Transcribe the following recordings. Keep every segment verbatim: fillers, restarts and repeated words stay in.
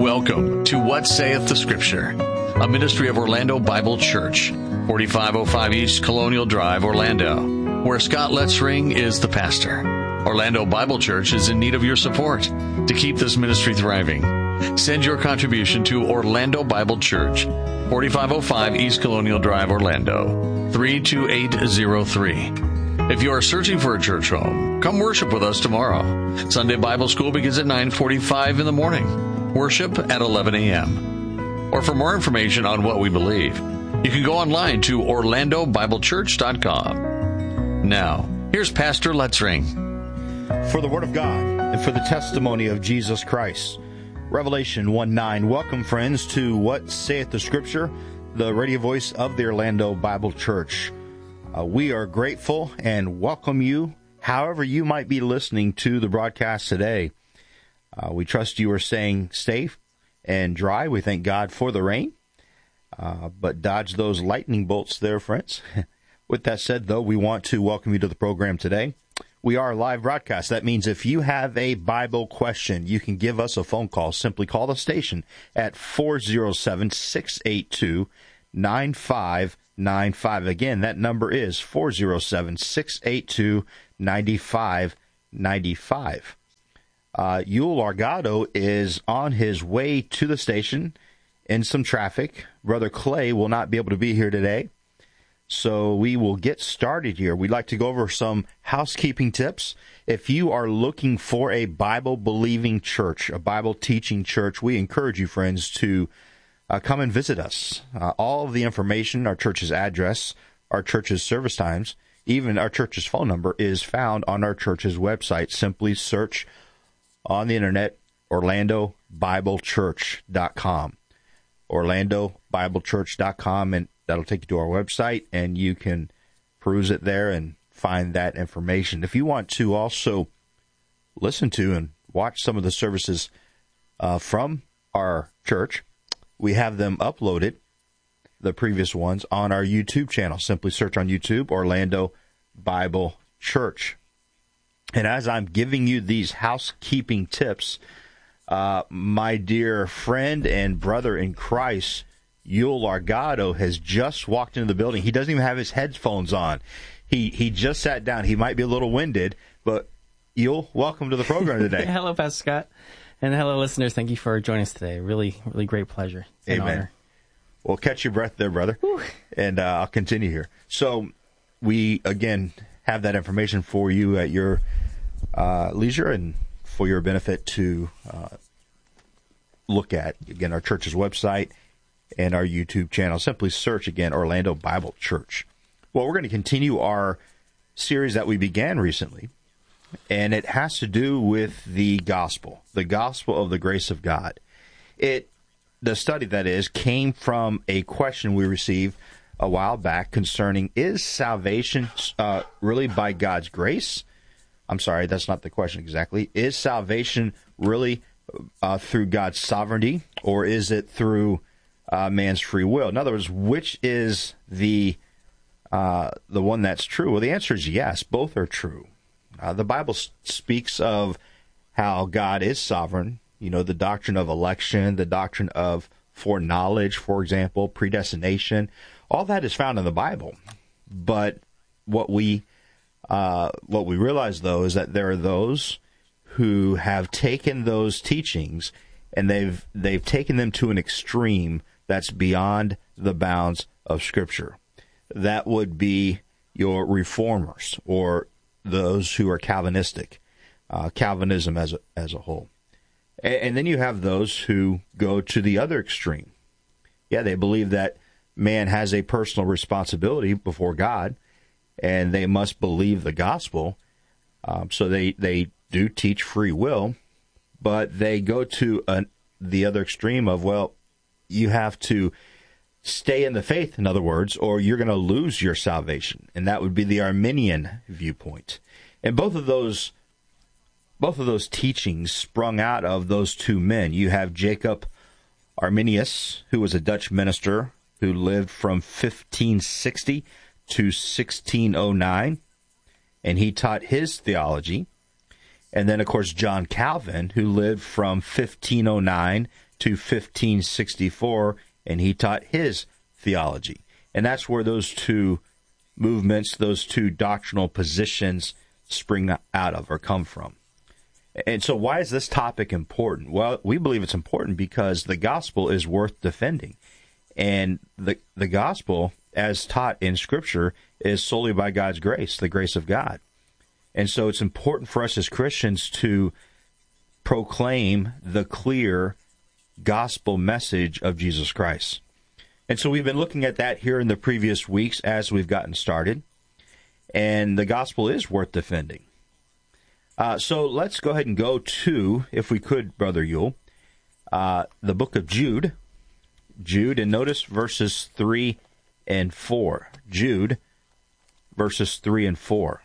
Welcome to What Saith the Scripture, a ministry of Orlando Bible Church, forty-five oh five East Colonial Drive, Orlando, where Scott Letzring is the pastor. Orlando Bible Church is in need of your support to keep this ministry thriving. Send your contribution to Orlando Bible Church, forty-five oh five East Colonial Drive, Orlando, three two eight zero three. If you are searching for a church home, come worship with us tomorrow. Sunday Bible School begins at nine forty-five in the morning. Worship at eleven a.m. Or for more information on what we believe, you can go online to orlando bible church dot com. Now, here's Pastor Letzring. For the Word of God and for the testimony of Jesus Christ. Revelation one nine. Welcome, friends, to What Saith the Scripture, the radio voice of the Orlando Bible Church. Uh, we are grateful and welcome you, however you might be listening to the broadcast today. Uh, we trust you are staying safe and dry. We thank God for the rain, uh, but dodge those lightning bolts there, friends. With that said, though, we want to welcome you to the program today. We are a live broadcast. That means if you have a Bible question, you can give us a phone call. Simply call the station at four oh seven, six eight two, nine five nine five. Again, that number is four oh seven, six eight two, nine five nine five. Uh, Yul Argado is on his way to the station in some traffic. Brother Clay will not be able to be here today, so we will get started here. We'd like to go over some housekeeping tips. If you are looking for a Bible-believing church, a Bible-teaching church, we encourage you, friends, to uh, come and visit us. Uh, all of the information, our church's address, our church's service times, even our church's phone number is found on our church's website. Simply search on the internet, orlando bible church dot com. orlando bible church dot com, and that'll take you to our website, and you can peruse it there and find that information. If you want to also listen to and watch some of the services uh, from our church, we have them uploaded, the previous ones, on our YouTube channel. Simply search on YouTube, Orlando Bible Church. And as I'm giving you these housekeeping tips, uh, my dear friend and brother in Christ, Yul Argado, has just walked into the building. He doesn't even have his headphones on. He he just sat down. He might be a little winded, but Yul, welcome to the program today. Hello, Pastor Scott. And hello, listeners. Thank you for joining us today. Really, really great pleasure. It's an Amen. honor. Well, catch your breath there, brother. Whew. And uh, I'll continue here. So we, again, have that information for you at your uh, leisure and for your benefit to uh, look at. Again, our church's website and our YouTube channel. Simply search, again, Orlando Bible Church. Well, we're going to continue our series that we began recently, and it has to do with the gospel, the gospel of the grace of God. It, the study, that is, came from a question we received a while back concerning, is salvation uh, really by God's grace? I'm sorry, that's not the question exactly. Is salvation really uh, through God's sovereignty, or is it through uh, man's free will? In other words, which is the uh, the one that's true? Well, the answer is yes, both are true. Uh, the Bible s- speaks of how God is sovereign. You know, the doctrine of election, the doctrine of foreknowledge, for example, predestination. All that is found in the Bible. But what we uh, what we realize, though, is that there are those who have taken those teachings and they've they've taken them to an extreme that's beyond the bounds of Scripture. That would be your reformers or those who are Calvinistic, uh, Calvinism as a, as a whole. And, and then you have those who go to the other extreme. Yeah, they believe that man has a personal responsibility before God, and they must believe the gospel. Um, so they, they do teach free will, but they go to a, the other extreme of, well, you have to stay in the faith, in other words, or you're going to lose your salvation. And that would be the Arminian viewpoint. And both of those both of those teachings sprung out of those two men. You have Jacob Arminius, who was a Dutch minister who lived from fifteen sixty to sixteen oh nine, and he taught his theology. And then, of course, John Calvin, who lived from fifteen oh nine to fifteen sixty-four, and he taught his theology. And that's where those two movements, those two doctrinal positions spring out of or come from. And so why is this topic important? Well, we believe it's important because the gospel is worth defending. And the the gospel, as taught in Scripture, is solely by God's grace, the grace of God. And so it's important for us as Christians to proclaim the clear gospel message of Jesus Christ. And so we've been looking at that here in the previous weeks as we've gotten started. And the gospel is worth defending. Uh, so let's go ahead and go to, if we could, Brother Yule, uh, the book of Jude. Jude, and notice verses three and four. Jude, verses three and four.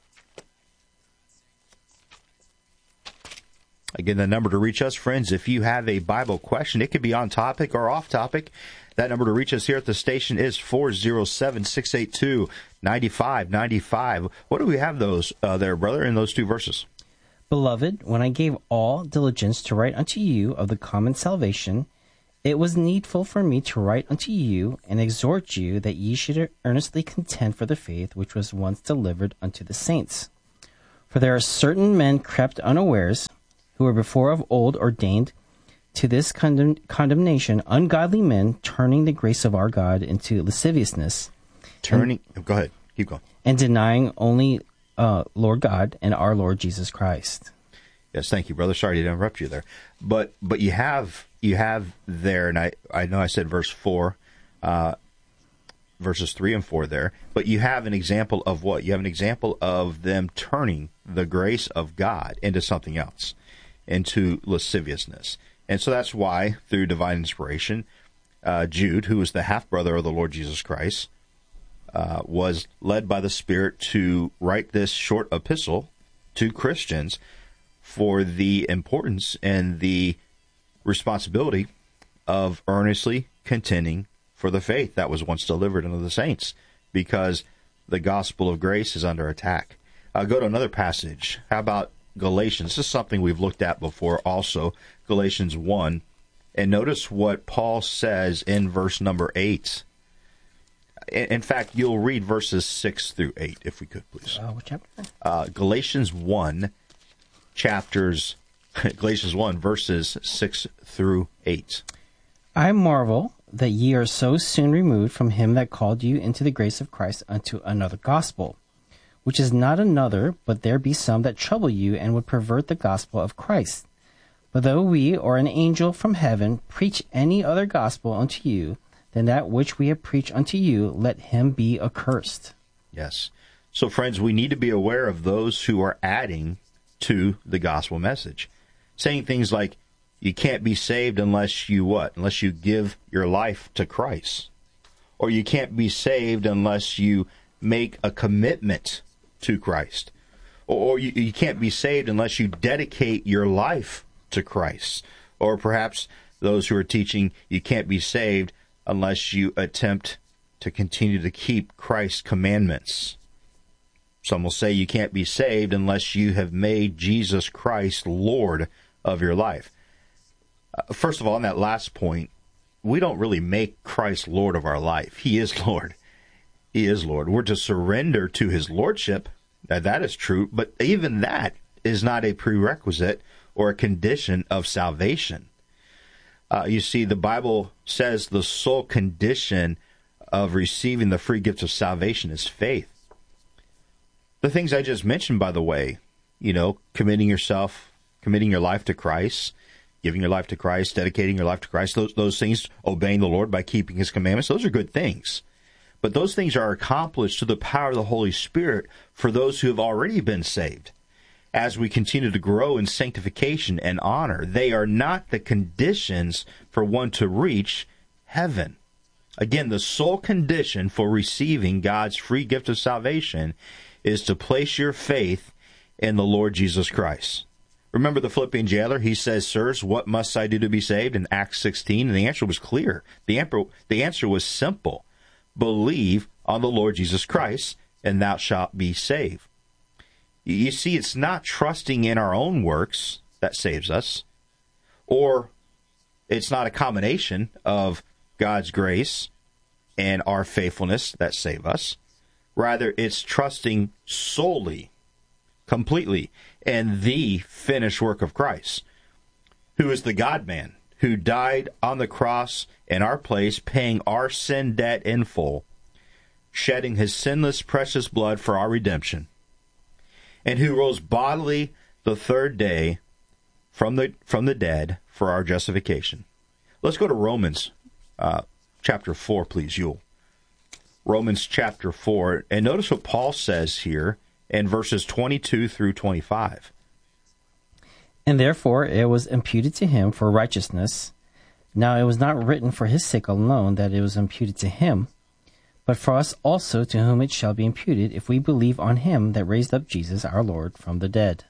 Again, the number to reach us, friends, if you have a Bible question, it could be on topic or off topic. That number to reach us here at the station is four oh seven, six eight two, nine five nine five. What do we have those uh, there, brother, in those two verses? Beloved, when I gave all diligence to write unto you of the common salvation, it was needful for me to write unto you and exhort you that ye should earnestly contend for the faith which was once delivered unto the saints. For there are certain men crept unawares, who were before of old ordained to this condemn- condemnation, ungodly men, turning the grace of our God into lasciviousness. Turning, and, go ahead, keep going. And denying only uh, Lord God and our Lord Jesus Christ. Yes, thank you, brother. Sorry to interrupt you there. But but you have you have there, and I, I know I said verse four, uh, verses three and four there, but you have an example of what? You have an example of them turning the grace of God into something else, into lasciviousness. And so that's why, through divine inspiration, uh, Jude, who was the half-brother of the Lord Jesus Christ, uh, was led by the Spirit to write this short epistle to Christians for the importance and the responsibility of earnestly contending for the faith that was once delivered unto the saints, because the gospel of grace is under attack. I'll go to another passage. How about Galatians? This is something we've looked at before also, Galatians one. And notice what Paul says in verse number eight. In fact, you'll read verses six through eight, if we could, please. Uh, what chapter? Uh, Galatians one, chapters, Galatians one, verses six through eight. I marvel that ye are so soon removed from him that called you into the grace of Christ unto another gospel, which is not another, but there be some that trouble you and would pervert the gospel of Christ. But though we or an angel from heaven preach any other gospel unto you than that which we have preached unto you, let him be accursed. Yes. So, friends, we need to be aware of those who are adding to the gospel message, saying things like, you can't be saved unless you what? Unless you give your life to Christ. Or you can't be saved unless you make a commitment to Christ. Or you, you can't be saved unless you dedicate your life to Christ. Or perhaps those who are teaching you can't be saved unless you attempt to continue to keep Christ's commandments. Some will say you can't be saved unless you have made Jesus Christ Lord of your life. Uh, first of all, on that last point, we don't really make Christ Lord of our life. He is Lord. He is Lord. We're to surrender to his lordship. Now, that is true, but even that is not a prerequisite or a condition of salvation. Uh, you see, the Bible says the sole condition of receiving the free gift of salvation is faith. The things I just mentioned, by the way, you know, committing yourself, committing your life to Christ, giving your life to Christ, dedicating your life to Christ, those, those things, obeying the Lord by keeping his commandments, those are good things. But those things are accomplished through the power of the Holy Spirit for those who have already been saved. As we continue to grow in sanctification and honor, they are not the conditions for one to reach heaven. Again, the sole condition for receiving God's free gift of salvation is to place your faith in the Lord Jesus Christ. Remember the Philippian jailer? He says, sirs, what must I do to be saved? In Acts sixteen, and the answer was clear. The answer, the answer was simple. Believe on the Lord Jesus Christ, and thou shalt be saved. You see, it's not trusting in our own works that saves us, or It's not a combination of God's grace and our faithfulness that save us. Rather, it's trusting solely, completely, in the finished work of Christ, who is the God-man, who died on the cross in our place, paying our sin debt in full, shedding his sinless, precious blood for our redemption, and who rose bodily the third day from the from the dead for our justification. Let's go to Romans uh, chapter four, please, Yul. Romans chapter four, and notice what Paul says here in verses twenty-two through twenty-five. And therefore it was imputed to him for righteousness. Now it was not written for his sake alone that it was imputed to him, but for us also, to whom it shall be imputed, if we believe on him that raised up Jesus our Lord from the dead.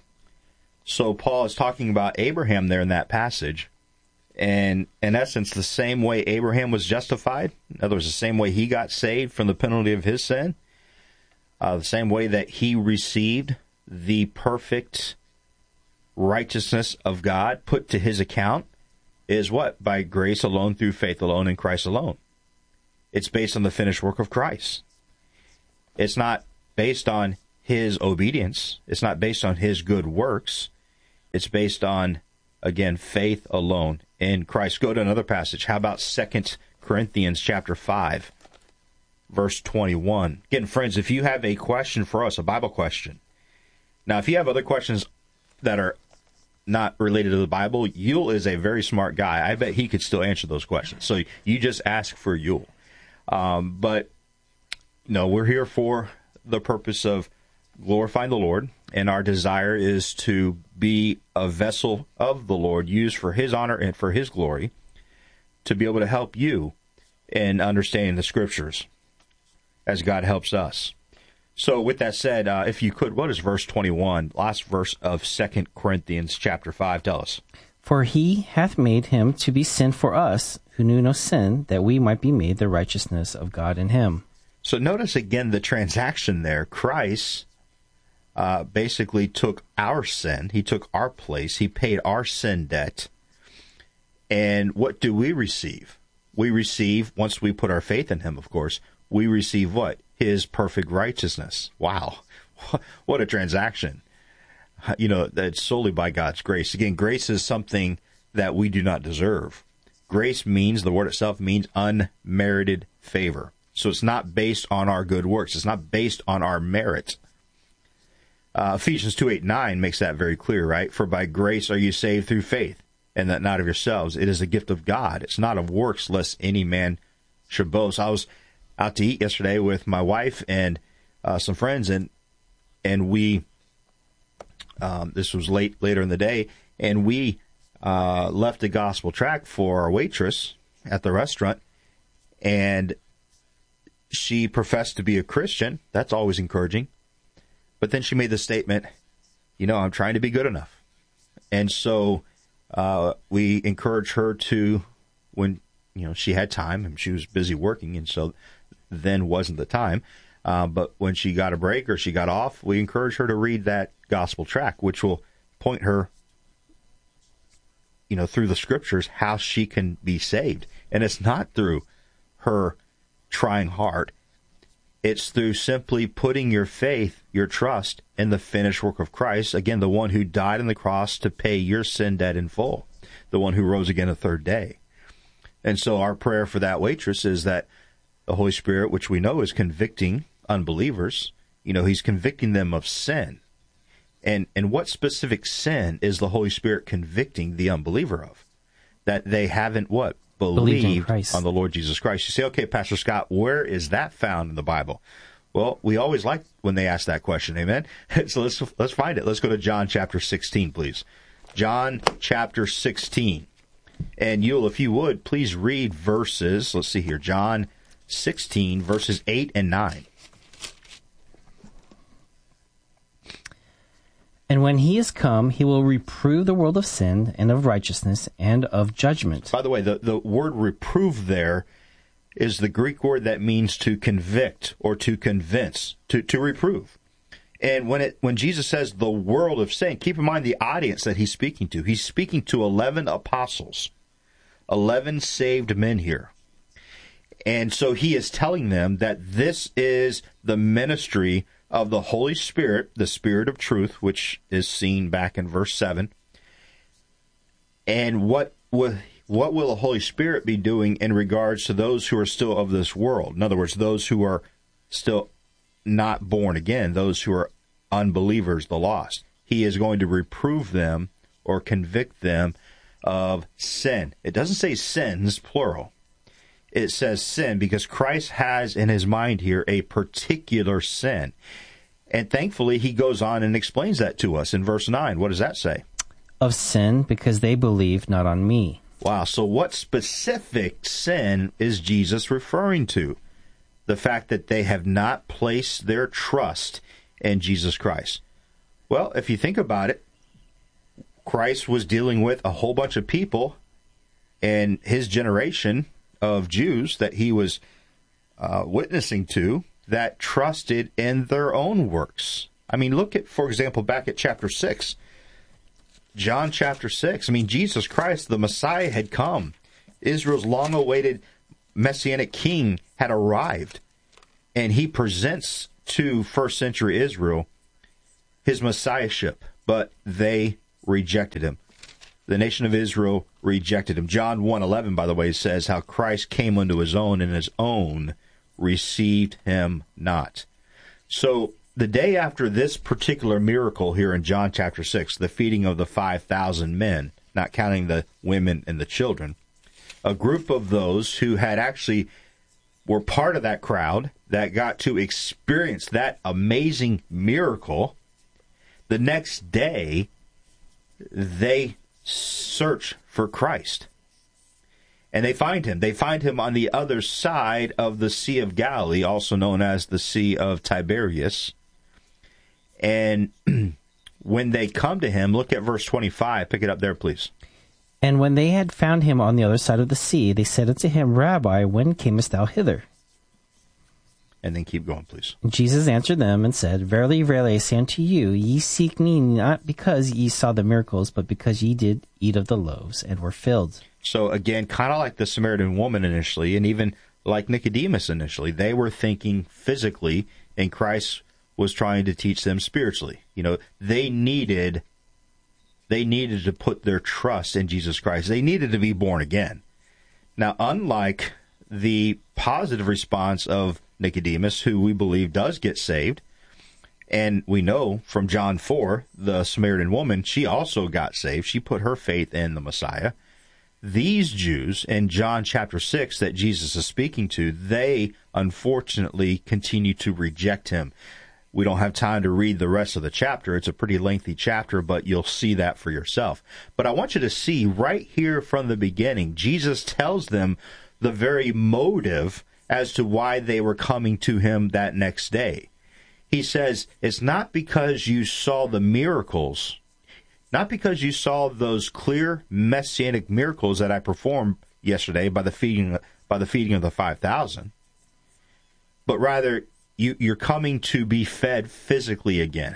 So Paul is talking about Abraham there in that passage, and in essence, the same way Abraham was justified, in other words, the same way he got saved from the penalty of his sin, uh, the same way that he received the perfect righteousness of God put to his account, is what? By grace alone, through faith alone, in Christ alone. It's based on the finished work of Christ. It's not based on his obedience. It's not based on his good works. It's based on, again, faith alone in Christ. Go to another passage. How about Second Corinthians chapter five, verse twenty-one? Again, friends, if you have a question for us, a Bible question. Now, if you have other questions that are not related to the Bible, Yul is a very smart guy. I bet he could still answer those questions. So you just ask for Yul. Um, but, no, we're here for the purpose of glorifying the Lord, and our desire is to be a vessel of the Lord, used for his honor and for his glory, to be able to help you in understanding the Scriptures as God helps us. So with that said, uh, if you could, what is verse twenty-one, last verse of Second Corinthians chapter five, tell us. For he hath made him to be sin for us, who knew no sin, that we might be made the righteousness of God in him. So notice again the transaction there. Christ uh, basically took our sin. He took our place. He paid our sin debt. And what do we receive? We receive, once we put our faith in him, of course, we receive what? His perfect righteousness. Wow. What a transaction. You know, that's solely by God's grace. Again, grace is something that we do not deserve. Grace means, the word itself means unmerited favor. So it's not based on our good works. It's not based on our merit. Uh, Ephesians two, eight, nine makes that very clear, right? For by grace are you saved through faith, and that not of yourselves. It is a gift of God. It's not of works, lest any man should boast. I was out to eat yesterday with my wife and uh, some friends, and and we, um, this was late later in the day, and we uh, left a gospel tract for our waitress at the restaurant, and she professed to be a Christian. That's always encouraging. But then she made the statement, you know, I'm trying to be good enough. And so uh, we encouraged her to, when, you know, she had time, and she was busy working, and so then wasn't the time. Uh, but when she got a break or she got off, we encouraged her to read that gospel tract, which will point her, you know, through the Scriptures, how she can be saved. And it's not through her trying hard. It's through simply putting your faith, your trust in the finished work of Christ. Again, the one who died on the cross to pay your sin debt in full. The one who rose again the third day. And so our prayer for that waitress is that the Holy Spirit, which we know is convicting unbelievers, you know, he's convicting them of sin. And and what specific sin is the Holy Spirit convicting the unbeliever of? That they haven't what? Believed on the Lord Jesus Christ. You say, okay, Pastor Scott, where is that found in the Bible? Well, we always like when they ask that question, amen? So let's let's find it. Let's go to John chapter sixteen, please. John chapter sixteen. And Yul, if you would, please read verses, let's see here, John sixteen, verses eight and nine. And when he is come, he will reprove the world of sin and of righteousness and of judgment. By the way, the, the word reprove there is the Greek word that means to convict or to convince, to, to reprove. And when it when Jesus says the world of sin, keep in mind the audience that he's speaking to. He's speaking to eleven apostles eleven saved men here. And so he is telling them that this is the ministry of the Holy Spirit, the Spirit of truth, which is seen back in verse seven. And what will, what will the Holy Spirit be doing in regards to those who are still of this world? In other words, those who are still not born again, those who are unbelievers, the lost. He is going to reprove them or convict them of sin. It doesn't say sins, plural. It says sin because Christ has in his mind here a particular sin. And thankfully, he goes on and explains that to us in verse nine. What does that say? Of sin, because they believe not on me. Wow, so what specific sin is Jesus referring to? The fact that they have not placed their trust in Jesus Christ. Well, if you think about it, Christ was dealing with a whole bunch of people in his generation of Jews that he was uh, witnessing to that trusted in their own works. I mean, look at, for example, back at chapter six. John chapter six. I mean, Jesus Christ, the Messiah, had come. Israel's long-awaited Messianic king had arrived. And he presents to first century Israel his messiahship. But they rejected him. The nation of Israel rejected him. John one eleven, by the way, says how Christ came unto his own, and his own received him not. So the day after this particular miracle here in John chapter six, the feeding of the five thousand men, not counting the women and the children, a group of those who had actually were part of that crowd that got to experience that amazing miracle, the next day they search for Christ. And they find him. They find him on the other side of the Sea of Galilee, also known as the Sea of Tiberias. And when they come to him, look at verse twenty-five. Pick it up there, please. And when they had found him on the other side of the sea, they said unto him, Rabbi, when camest thou hither? And then keep going, please. Jesus answered them and said, Verily, verily, I say unto you, ye seek me not because ye saw the miracles, but because ye did eat of the loaves and were filled. So again, kind of like the Samaritan woman initially, and even like Nicodemus initially, they were thinking physically, and Christ was trying to teach them spiritually. You know, they needed, they needed to put their trust in Jesus Christ. They needed to be born again. Now, unlike the positive response of Nicodemus, who we believe does get saved, and we know from John four, the Samaritan woman, she also got saved. She put her faith in the Messiah. These Jews in John chapter six that Jesus is speaking to, they unfortunately continue to reject him. We don't have time to read the rest of the chapter. It's a pretty lengthy chapter, but you'll see that for yourself. But I want you to see right here from the beginning, Jesus tells them the very motive as to why they were coming to him that next day. He says, it's not because you saw the miracles, not because you saw those clear messianic miracles that I performed yesterday by the feeding, by the feeding of the five thousand, but rather you, you're coming to be fed physically again.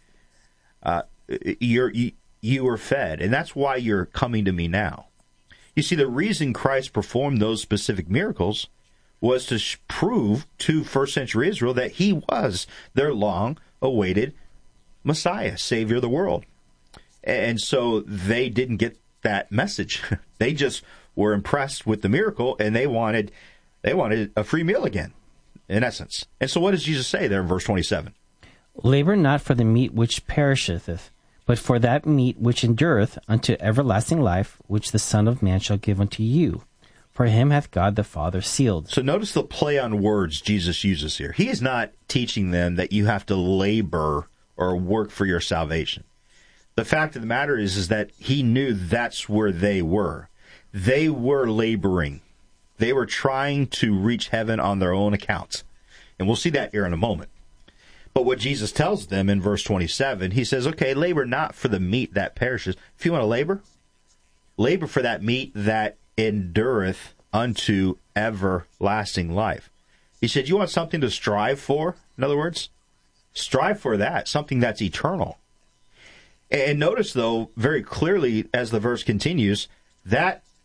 uh, you're, you, you were fed, and that's why you're coming to me now. You see, the reason Christ performed those specific miracles was to sh- prove to first century Israel that he was their long-awaited Messiah, Savior of the world. And so they didn't get that message. They just were impressed with the miracle, and they wanted they wanted a free meal again, in essence. And so what does Jesus say there in verse twenty-seven? Labor not for the meat which perisheth, but for that meat which endureth unto everlasting life, which the Son of Man shall give unto you. For him hath God the Father sealed. So notice the play on words Jesus uses here. He is not teaching them that you have to labor or work for your salvation. The fact of the matter is, is that he knew that's where they were. They were laboring. They were trying to reach heaven on their own account. And we'll see that here in a moment. But what Jesus tells them in verse twenty-seven, he says, okay, labor not for the meat that perishes. If you want to labor, labor for that meat that endureth unto everlasting life. He said, you want something to strive for? In other words, strive for that, something that's eternal. And notice, though, very clearly as the verse continues, that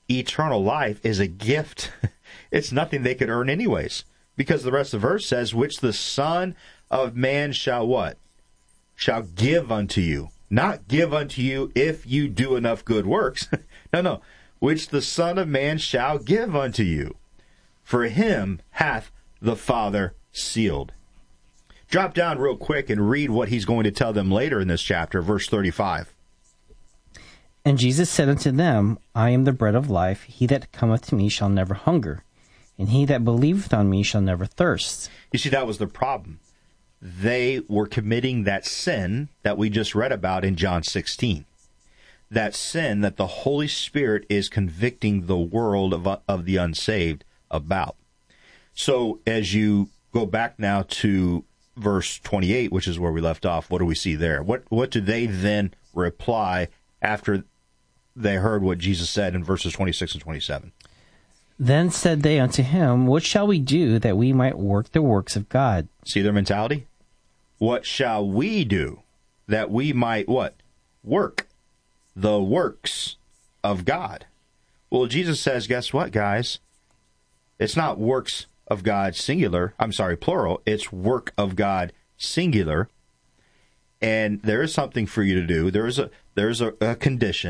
eternal life is a gift. It's nothing they could earn anyways. Because the rest of the verse says, which the Son of Man shall what? Shall give unto you. Not give unto you if you do enough good works. no, no. Which the Son of Man shall give unto you. For him hath the Father sealed. Drop down real quick and read what he's going to tell them later in this chapter, verse thirty-five. And Jesus said unto them, I am the bread of life. He that cometh to me shall never hunger, and he that believeth on me shall never thirst. You see, that was the problem. They were committing that sin that we just read about in John sixteen. That sin that the Holy Spirit is convicting the world of, of the unsaved about. So as you go back now to verse twenty-eight, which is where we left off, what do we see there? What what do they then reply after they heard what Jesus said in verses twenty-six and twenty-seven? Then said they unto him, what shall we do that we might work the works of God? See their mentality? What shall we do that we might what? Work the works of God. Well, Jesus says, guess what, guys? It's not works of God singular. I'm sorry, plural. It's work of God singular. And there is something for you to do. There is a there's a, a condition.